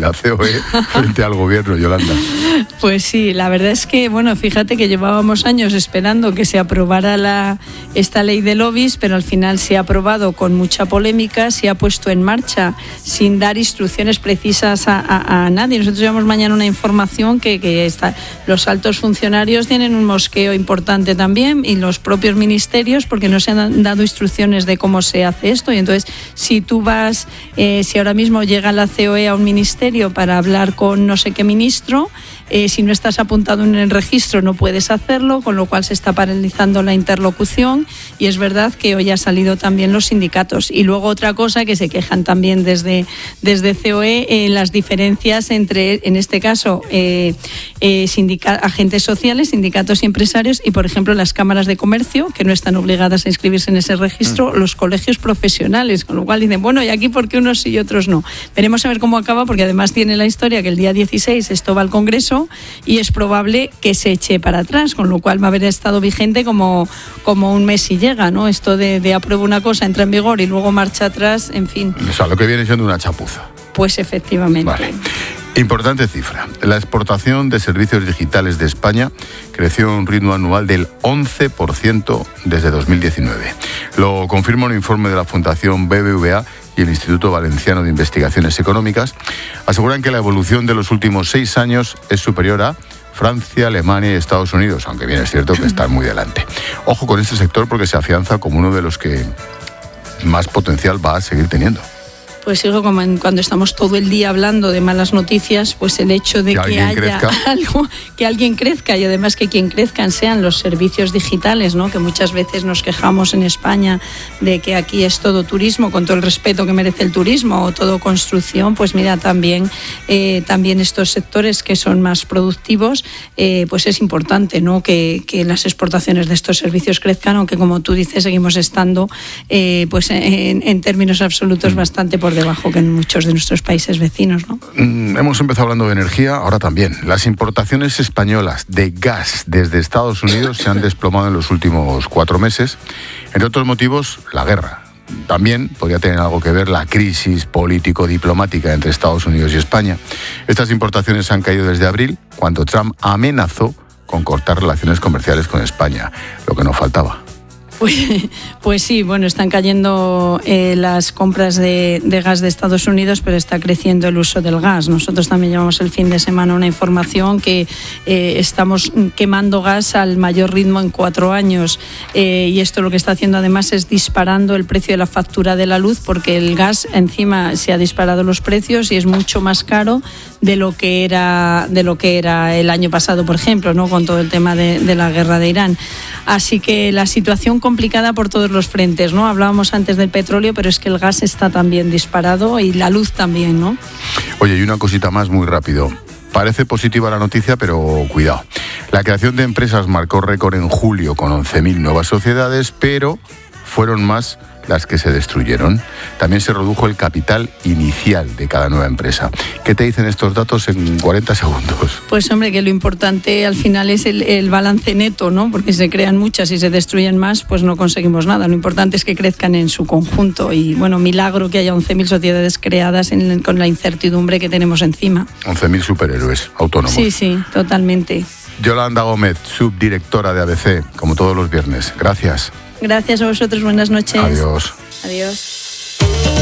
la COE frente al gobierno, Yolanda. Pues sí, la verdad es que, bueno, fíjate que llevábamos años esperando que se aprobara esta ley de lobbies, pero al final se ha aprobado con mucha polémica, se ha puesto en marcha sin dar instrucciones precisas a nadie. Nosotros llevamos mañana una información que los altos funcionarios tienen un mosqueo importante también, y los propios ministerios, porque no se han dado instrucciones de cómo se hace esto. Y entonces, si tú vas, si ahora mismo llega la COE a un ministerio para hablar con no sé qué ministro, si no estás apuntado en el registro no puedes hacerlo, con lo cual se está paralizando la interlocución. Y es verdad que hoy ha salido también los sindicatos. Y luego otra cosa que se quejan también desde COE, las diferencias entre, en este caso, agentes sociales, sindicatos y empresarios, y por ejemplo las cámaras de comercio, que no están obligadas a inscribirse en ese registro, los colegios profesionales, con lo cual dicen, bueno, ¿y aquí por qué unos sí y otros no? Veremos a ver cómo acaba, porque además tiene la historia que el día 16 esto va al Congreso y es probable que se eche para atrás, con lo cual va a haber estado vigente como un mes y llega, ¿no? Esto de apruebo una cosa, entra en vigor y luego marcha atrás, en fin. O sea, lo que viene siendo una chapuza. Pues efectivamente. Vale. Importante cifra. La exportación de servicios digitales de España creció a un ritmo anual del 11% desde 2019. Lo confirma un informe de la Fundación BBVA y el Instituto Valenciano de Investigaciones Económicas. Aseguran que la evolución de los últimos 6 años es superior a Francia, Alemania y Estados Unidos, aunque bien es cierto que están muy delante. Ojo con este sector, porque se afianza como uno de los que más potencial va a seguir teniendo. Pues digo, como cuando estamos todo el día hablando de malas noticias, pues el hecho de que haya algo, que alguien crezca, y además que quien crezcan sean los servicios digitales, ¿no? Que muchas veces nos quejamos en España de que aquí es todo turismo, con todo el respeto que merece el turismo, o todo construcción. Pues mira, también estos sectores que son más productivos, pues es importante, ¿no? Que las exportaciones de estos servicios crezcan, aunque como tú dices, seguimos estando pues en términos absolutos bastante por debajo que en muchos de nuestros países vecinos, ¿no? Hemos empezado hablando de energía, ahora también. Las importaciones españolas de gas desde Estados Unidos se han desplomado en los últimos 4 meses. Entre otros motivos, la guerra. También podría tener algo que ver la crisis político-diplomática entre Estados Unidos y España. Estas importaciones han caído desde abril, cuando Trump amenazó con cortar relaciones comerciales con España, lo que no faltaba. Pues sí, bueno, están cayendo las compras de gas de Estados Unidos, pero está creciendo el uso del gas. Nosotros también llevamos el fin de semana una información que estamos quemando gas al mayor ritmo en 4 años, y esto lo que está haciendo además es disparando el precio de la factura de la luz, porque el gas encima se ha disparado los precios y es mucho más caro de lo que era el año pasado, por ejemplo, ¿no? Con todo el tema de la guerra de Irán. Así que la situación complicada por todos los frentes, ¿no? Hablábamos antes del petróleo, pero es que el gas está también disparado y la luz también, ¿no? Oye, y una cosita más muy rápido. Parece positiva la noticia, pero cuidado. La creación de empresas marcó récord en julio con 11.000 nuevas sociedades, pero fueron más las que se destruyeron. También se redujo el capital inicial de cada nueva empresa. ¿Qué te dicen estos datos en 40 segundos? Pues hombre, que lo importante al final es el balance neto, ¿no? Porque si se crean muchas y se destruyen más, pues no conseguimos nada. Lo importante es que crezcan en su conjunto. Y bueno, milagro que haya 11.000 sociedades creadas con la incertidumbre que tenemos encima. 11.000 superhéroes autónomos. Sí, totalmente. Yolanda Gómez, subdirectora de ABC, como todos los viernes. Gracias. Gracias a vosotros, buenas noches. Adiós. Adiós.